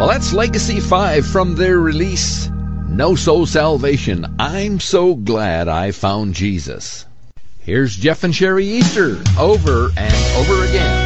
Well, that's Legacy 5 from their release, No Soul Salvation. I'm so glad I found Jesus. Here's Jeff and Sherry Easter, Over and Over Again.